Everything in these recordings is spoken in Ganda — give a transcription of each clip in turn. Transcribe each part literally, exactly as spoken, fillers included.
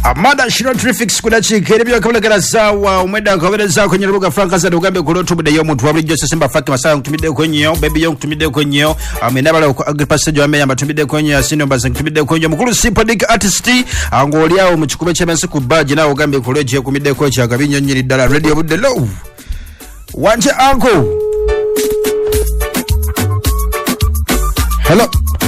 Amada Shino Trifix kuna chikere biyo kabula kala sawa umweda kawele za kwenye rubuga Franka za ugambe kulotu muda yo mtu wabili jose simba faki masala kutumide kwenye yo baby yo kutumide kwenye yo amenabala agripasejo ame ya matumide kwenye ya sino mbaza kutumide kwenye mkulu sipo dika artisti angoli yao mchukube chema siku baji na ugambe kuleji ya kumide kwenye ya kabinyo njiri dala radio bude low wanje anko hello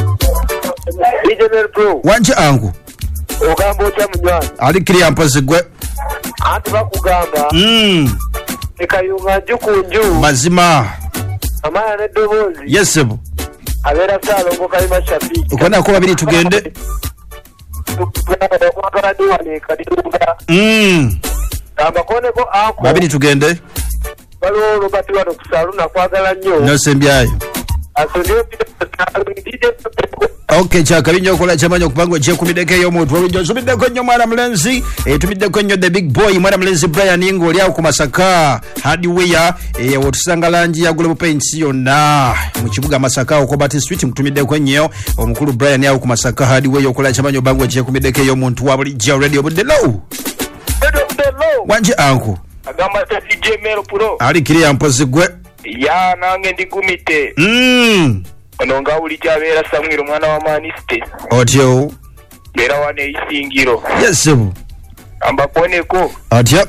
wanje anko Ogambo cha mnywana alikiri ampazigwe anti bakugamba mm ekayunga jukunju mazima amana ne dobozi yesebo abera salo ngo kalima shapi ukona ko babiri tugende mm kamba kone ko ako babiri tugende balo robati wano kusaluna kwagala nnyo no sembyayo asonde okay cha kabinyo kola chamanyo kupango je kumideke yo mtu wabinyo subideko nyo mwana mlenzi e tumideko nyo the big boy mwana mlenzi Brian Ingo liao kumasaka hadi weya e wotusangalanji ya Global Paints yona mchibuga masaka okobati street mtumideko nyo omukuru Brian yao kumasaka hadi weya kola chamanyo bango je kumideke yo mtu wabuli je radio bude low radio bude low wanje anko agamba ta D J Mero Pro ali kiri ampozigwe ya nange ndikumite mm ononga uli jabera Samuel mwana wa maniste otyo bera wane isingiro yesebo amba koneko atya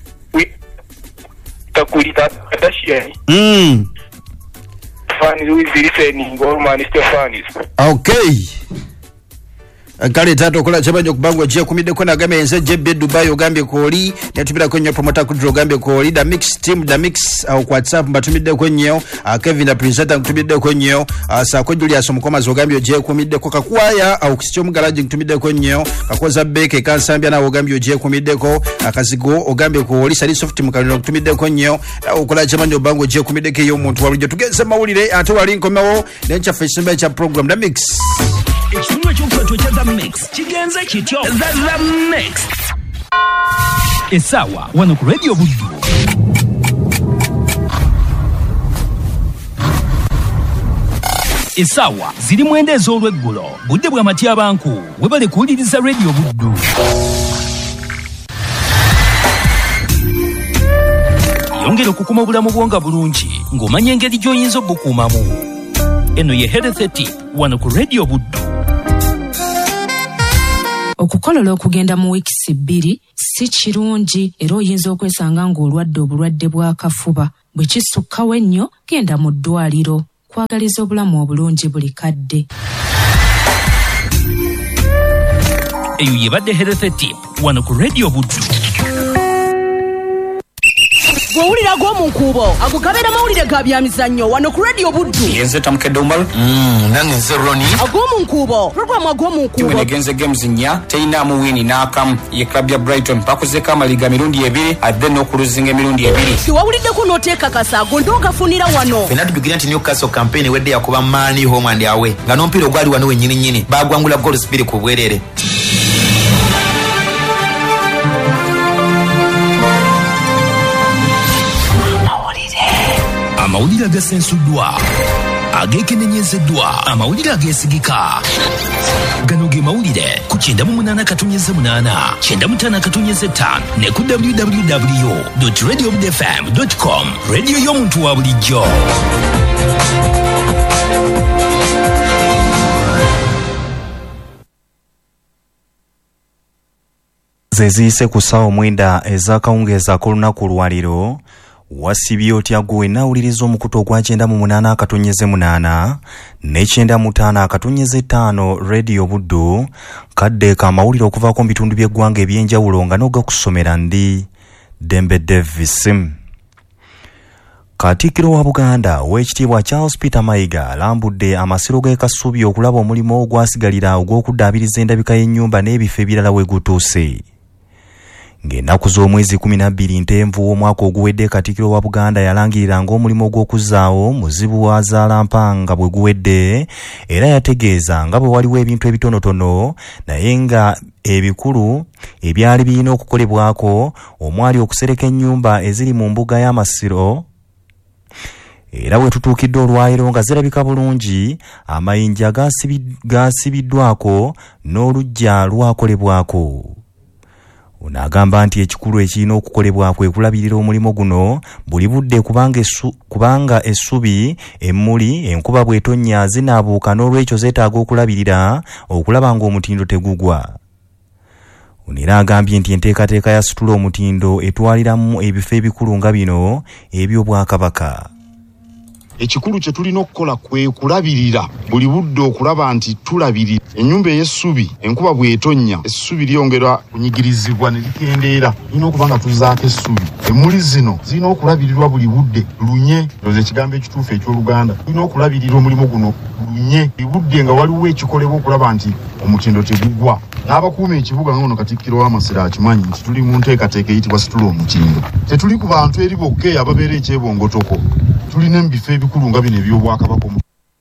takulita tashia mm fani Louis listening or maniste fans okay kale tato kola chabanyo kubango je kumide kona game enze jebe Dubai ogambe koli netubira kwenye promoter kudro gambe koli da mix team da mix au kwa WhatsApp mbatumide kwenye Kevin da presenter kutumide kwenye asa ko Julius mukoma zogambe je kumide ko kakwaya au kisicho mugaraji kutumide kwenye kakoza beke kansambya na ogambe je kumide ko akazigo ogambe koli sali soft mukalino kutumide kwenye au kola chabanyo bango je kumide ke yo muntu walije tugeze mawulire ate wali nkomewo nencha face cha program da mix Ekitundu eky'okufatwa ekya The Mix kigenze kityo The, The Mix Esawa wano ku Radio Buddu Esawa ziri mwenda ez'olweggulo budde bwa Matya Banku webale kuwuliriza Radio Buddu yongera okukuma obulamu bwonga bulungi ng'omanya engeri gy'oyinza obukuumamu eno ye Health Tip wano ku Radio Buddu. Okukolola okugenda mu wiikisi bbiri si kirungi era oyinza okwesanga ng'olwadde obulwadde bwa kafuba bwe kisukkawo ennyo genda mu ddwaliro kwagaliza obulamu obulungi buli kadde. Eyo yebadde Health Tip wano ku Radio Buddu. Gwawulira gw'omunkuubo agukabera mawulire ga byamizannyo wano ku Radio Buddu. Yenze tamukedde Umar mm nange nze Roni agw'omunkuubo programu agw'omunkuubo timu negenze games nnya teina mu wini n'akamu ye club ya Brighton pakuzeka amaliga mirundi ebiri adde n'okuluzinga emirundi ebiri tiwawuliddeko n'oteeka kasaago ndoogafunira wano fena tujugira nti Newcastle campaign wedde yakuba maani home and away nga n'omupiira ogwali wano wennyini nnyini bagwangula goals bbiri ku bwerere. Amawulire agasensuddwa agekenenyezeddwa amawulire ageesigika gano ge mawulire ku kyenda mu munaana katonyeze munaana kyenda mu ttaano katonyeze ttaano ne ku w w w dot radio buddu f m dot com radio y'omuntu wa bulijjo. zeziyise ku ssaawa mwenda ez'akawungeezi ak'olunaku lwaliro wasibye otya gwe nawuliriza omukutu ogwa kyenda mu munaana akatonyeze munaana n'ekyenda mu ttaano akatonyeze ttaano Radio Buddu kadde ka amawulire okuvaako mu bitundu by'eggwanga eby'enjawulo nga n'ogakusomera ndi Dembe Davis. Katikkiro wa Buganda ow'ekitiibwa Charles Peter Mayiga alambudde amasiro g'e Kasubi okulaba omulimu ogwasigalira ogw'okuddaabiriza endabika y'ennyumba n'ebifo ebirala we gutuuse. Ng'ennaku z'omwezi kumi na bbiri Ntenvu omwaka oguwedde Katikkiro wa Buganda yalangirira ng'omulimu ogw'okuzzaawo muzibu wa Zaalampanga bwe guwedde era yategeeza nga bwe waliwo ebintu ebitonotono naye nga ebikulu ebyali birina okukolebwako omwali okusereka ennyumba eziri mu mbuga y'amasiro era bwe tutuukidde olwayiro nga zirabika bulungi amayinja gasibiddwako n'oluggya lwakolebwako. Ono agamba nti ekikulu ekirina okukolebwa kwe kulabirira omulimu guno buli budde kubanga, esu, kubanga essubi emmuli enkuba bw'etonnya zinaabuuka n'olwekyo zeetaaga okulabirira okulaba ng'omutindo tegugwa. Ono era agambye nti enteekateeka ya situla omutindo etwaliramu ebifo ebikulu nga bino eby'Obwakabaka. Ekikulu kye tulina okukola kwe kulabirira buli budde okulaba nti tulabirira ennyumba ey'essubi enkuba bw'etonnya essubi lyongera kunyigirizibwa ne likendeera tulina okuba nga tuzaako essubi emmuli zino zirina okulabirirwa buli budde lunye ndoza ekigambo ekituufu eky'Oluganda tulina okulabirira omulimu guno lunye buli budde nga waliwo ekikolebwa okulaba nti omutindo tegugwa. N'abakuuma ekibuga ng'ono Katikkiro w'Amasiro akimanyi nti tuli mu nteekateeka eyitibwa situla omutindo. Tetuli ku bantu eri bokka ababeera ekyebongotoko, tulina ebifo ebikulu nga bino eby'Obwakabaka.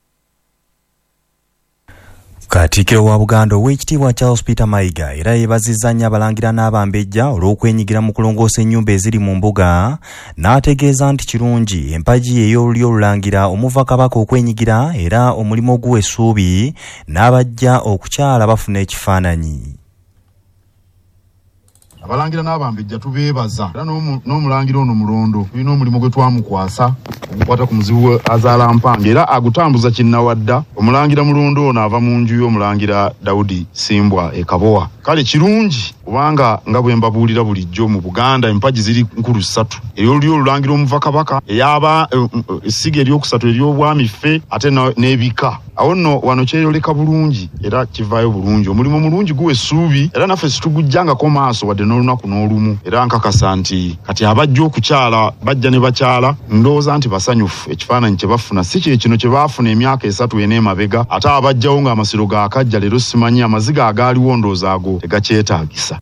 Katikkiro wa Buganda ow'ekitiibwa Charles Peter Mayiga era yeebazizza nnyo abalangira n'abambejja olw'okwenyigira mu kulongoosa ennyumba eziri mu mbuga, n'ategeeza nti kirungi empagi ey'oluli olulangira omuva Kabaka okwenyigira era omulimu oguwa essuubi n'abajja okukyala bafuna ekifaananyi. Abalangira n'abambejja tubeebaza era n'omulangira ono mulondo tulina omulimu gwe twamukwasa okukwata ku muzibu azaala mpanga era agutambuza kinnawadda. Omulangira mulondo ono ava mu nju y'omulangira Daudi Simbwa e Kabowa. Kale kirungi kubanga nga bwe mbabuulira bulijjo mu Buganda empagi ziri nkulu ssatu, ey'oluli olulangira omuva Kabaka, ey'aba essiga eryokusatu ery'obwami ffe ate n'ebika. Awo nno wano kyeyoleka bulungi era kivaayo bulungi. Omulimu mulungi guwa essuubi era naffe situgujjangako maaso wadde n'olunaku n'olumu, era nkakasa nti kati abajja okukyala bajja ne bakyala ndowooza nti basanyufu. Ekifaananyi kye bafuna si kye kino kye baafuna emyaka esatu ena emabega, ate abajjawo ng'amasiro gaakajja leero simanyi amaziga agaaliwo ndowooza ago tegakyetaagisa.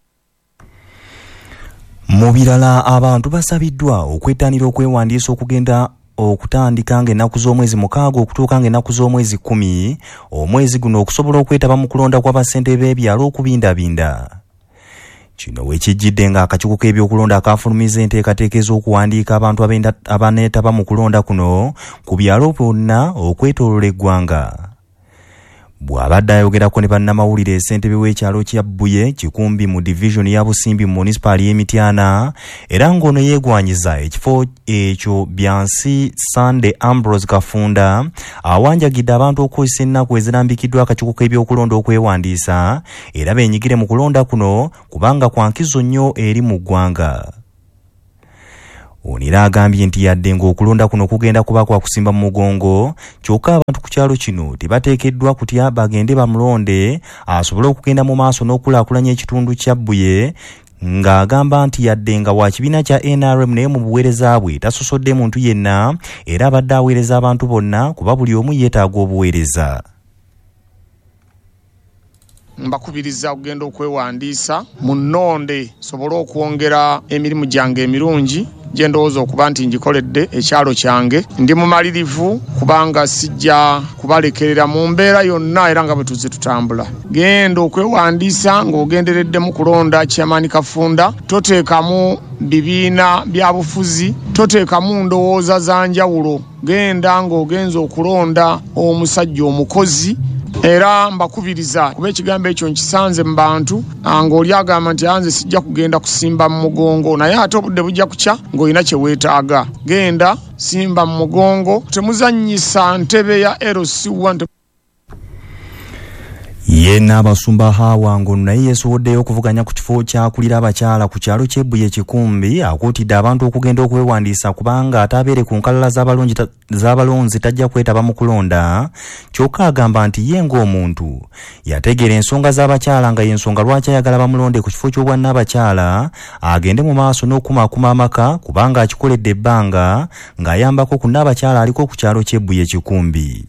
Mu birala abantu basabiddwa okwettanira okwewandiisa okugenda okutandika ng'ennaku z'omwezi mukaaga okutuuka ng'ennaku z'omwezi kkumi omwezi guno okusobola okwetaba mu kulonda kw'abassentebe b'ebyalo okubindabinda. Kino wekijjidde ng'akakiiko k'ebyokulonda akafulumiza enteekateeka ez'okuwandiika abantu abaneetaba mu kulonda kuno ku byalo byonna okwetooloola eggwanga. Bw'abadde ayogerako ne bannamawulire ssentebe w'ekyalo kya Bbuye Kikumbi mu divisioni ya Busimbi mu munisipaali y'Emityana era ng'ono yeegwanyiza ekifo ekyo Byansi Sunday Ambrose Kafunda awanjagidde abantu okukozesa ennaku ezirambikiddwa akakiiko k'ebyokulonda okwewandiisa era beenyigire mu kulonda kuno kubanga kwa nkizo nnyo eri mu ggwanga. Ono era agambye nti yadde ng'okulonda kuno kugenda kuba kwa kusimba mu mugongo, kyokka abantu ku kyalo kino tebateekeddwa kutya bagende bamulonde asobole okugenda mu maaso n'okulaakulanya ekitundu kya Bbuye, ng'agamba nti yadde nga wa kibiina kya N R M naye mu buweereza bwe tasosodde muntu yenna era abadde aweereza abantu bonna kuba buli omu yeetaaga obuweereza. Mbakubiriza okugenda okwewandiisa mu nnonde sobole okwongera emirimu gyange emirungi gye ndowooza okuba nti ngikoledde ekyalo kyange. Ndi mumalirivu kubanga sijja kubalekerera mu mbeera yonna era nga bwe tuzze tutambula. Genda okwewandiisa ng'ogendereddemu kulonda Chairman Kafunda, toteekamu bibiina bya bufuzi, toteekamu ndowooza za njawulo. Genda ng'ogenza okulonda omusajja omukozi. Era mbakubiriza kuba ekigambo ekyo nkisanze mu bantu ng'oli agamba nti anze sijja kugenda kusimba mu mugongo, naye ate obudde bujja kukya ng'olina kye weetaaga. Genda simba mu mugongo, temuzannyisa ntebe ya L C one. Yenna abasumba Hawa ngono naye yeesowoddeyo okuvuganya ku kifo kyakulira abakyala ku kyalo ky'e Bbuye Kikumbi akuutidde abantu okugenda okwewandiisa kubanga atabeere ku nkalala z'abalonzi tajja kwetaba mu kulonda, kyokka agamba nti ye ng'omuntu yategeera ensonga z'abakyala nga y'ensonga lwaki ayagala bamulonde ku kifo ky'obwannabakyala agende mu maaso n'okumaakuma amaka kubanga akikoledde ebbanga ng'ayambako ku nnabakyala aliko ku kyalo ky'e Bbuye Kikumbi.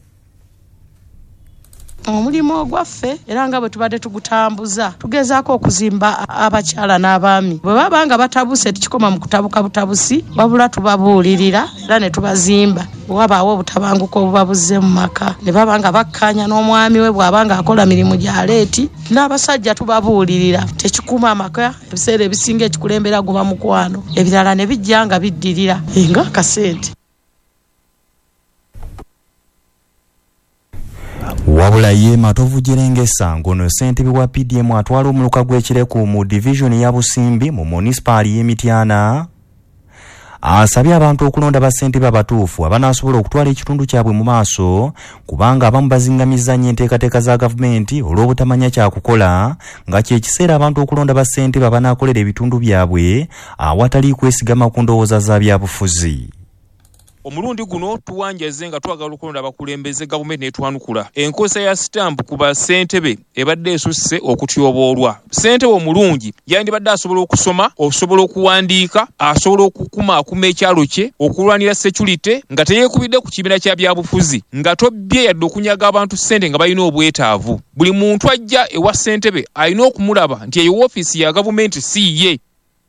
Omulimu ogwaffe era nga bwe tubadde tugutambuza tugezaako okuzimba abakyala n'abaami bwe baba nga batabuse tikikoma mu kutabuka butabusi wabula tubabuulirira era ne tubazimba wabaawo obutabanguko obubabuze mu maka ne baba nga bakkanya n'omwami we bw'aba nga akola mirimu gya leeti n'abasajja tubabuulirira tekikuma amaka ebiseera ebisinga ekikulembera guba mukwano ebirala ne bijja nga biddirira nga akasente. wabula ye Matovu Jerengesa ngono ssentebe wa P D M atwala omuluka gw'ekireku mu division ya Busimbi mu municipal y'Emityana asabye abantu okulonda bassentebe abatuufu abanaasobola okutwala ekitundu kyabwe mu maaso kubanga abamu bazingamiza nnyo enteekateeka za gavumenti olw'obutamanya kyakukola nga kyekiseera abantu okulonda bassentebe abanaakolera ebitundu byabwe awatali kwesigama ku ndowooza za byabufuzi. Omulundi guno tuwanjaze nga twagala okulonda abakulembeze gavumenti netwanukula enkozesa ya stamp ku bassentebe ebadde esusse okutyoboolwa. Ssentebe omulungi yandibadde asobola okusoma, osobola okuwandiika, asobola okukumaakuma ekyalo kye, okulwanira security nga teyeekubidde ku kibiina kya byabufuzi, nga tobbye yadde okunyaga abantu ssente nga balina obwetaavu. Buli muntu ajja ewa ssentebe alina okumulaba nti eyo woofiisi ya gavumenti si ye.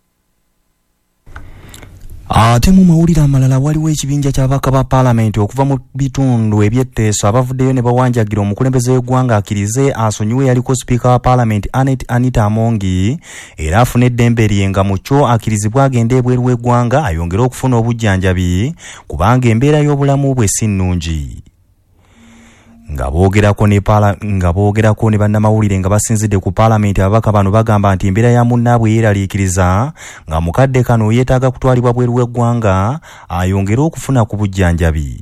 Ate mu mawulire amalala waliwo ekibinja ky'ababaka ba paalamenti okuva mu bitundu ebyetteeso abavuddeyo ne bawanjagira omukulembeze w'eggwanga akkirize asonyiwe yaliko sipiika wa paalamenti Anet Anita Amongi era afuna eddembe lye nga mu kyo akkirizibwa agenda ebweru w'eggwanga ayongere okufuna obujjanjabi kubanga embeera y'obulamu bwe si nnungi. nga boogerako ne pala nga boogerako ne bannamawulire nga basinzidde ku paalamenti ababaka bano bagamba nti embeera ya munnaabwe yeeraliikiriza nga mukadde kano yeetaaga kutwalibwa bweru w'eggwanga ayongere okufuna ku bujjanjabi.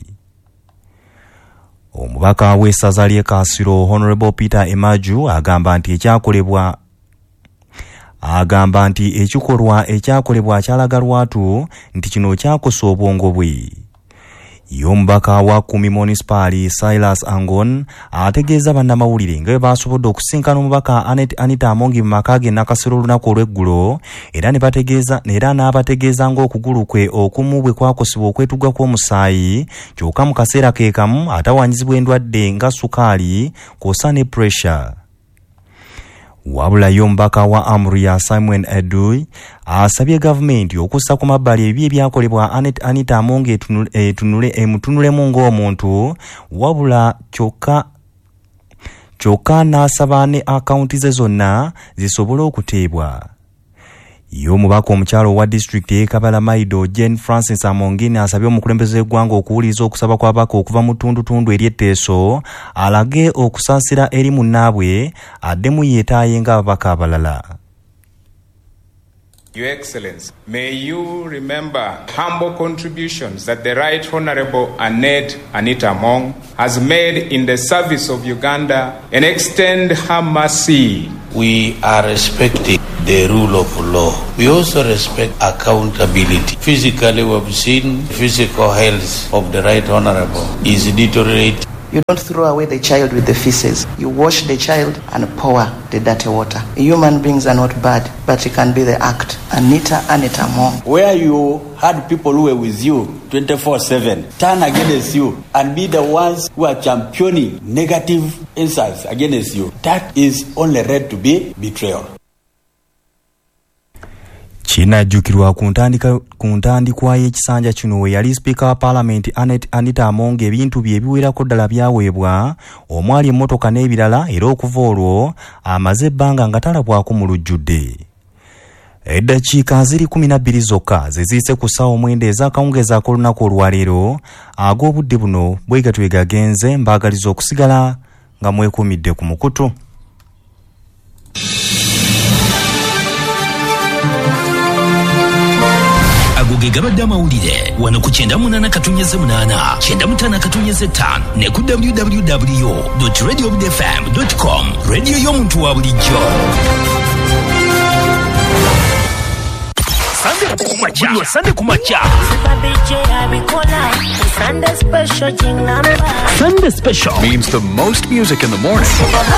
Omubaka w'essaza ly'e Kasiro Honorable Peter Emaju agamba nti ekyakolebwa agamba nti ekikolwa ekyakolebwa kyalaga lwatu nti kino kyakosa obwongo bwe. Yombaka wa kumi municipali Silas Angon ategeeza bannamawulire nga baasobodde okusinkana omubaka Anet Anita Amongi mu maka ge Nakasero olunaku olw'eggulo era ne bategeeza era n'abategeeza ng'okugulu kwe okumu bwe kwakosebwa okwetuga kw'omusaayi kyokka mu kaseera ke kamu atawanyizibwa endwadde nga sukaali kw'ossa ne pressure. Wabula yombaka wa Amria Simon Edui asabye gavumenti okussa ku mabbali ebi ebyakolebwa Anet Anita Amongi etunule emutunulemu ng'omuntu wabula kyokka kyokka n'asaba ne akaunti ze zonna zisobole okuteebwa. Y'omubaka omukyalo wa district y'e Kabala Maido Jane Francis Amongi asabye omukulembeze w'eggwanga okuwuliriza okusaba kw'abaka okuva mu ttundutundu ery'etteeso alage okusaasira eri munnaabwe addemu yeetaaye ng'ababaka abalala. Your Excellency, may you remember humble contributions that the Right Honorable Anet Anita Among has made in the service of Uganda and extend her mercy. We are respecting the rule of law. We also respect accountability. Physically, we've seen physical health of the Right Honorable is deteriorating. You don't throw away the child with the feces. You wash the child and pour the dirty water. Human beings are not bad, but it can be the act. Anita Anita Among. Where you had people who were with you twenty-four seven turn against you and be the ones who are championing negative insults against you, that is only read to be betrayal. Kinajjukirwa ku ntandika ku ntandikwa y'ekisanja kino we yali speaker wa parliament Anet Anita Among ebintu bye biwerako ddala byaweebwa omwali emmotoka n'ebirala era okuva olwo amaze ebbanga nga talabwako mu lujjudde. Eddakiika ziri kumi na bbiri zokka ze ziyise ku ssaawa omwenda ez'akawungeezi ak'olunaku olwaleero ag'obudde buno bwegatwe gagenze mbaagaliza okusigala nga mwekuumidde ku mukutu. Agoge gabadde amawulire wano ku kyenda munana katunnyeze munana kyenda mutaano katunnyeze ttaano ne ku w w w dot radio f m dot com radio y'omuntu wa bulijjo. Sunday kumacha Sunday kumacha Sunday special means the most music in the morning.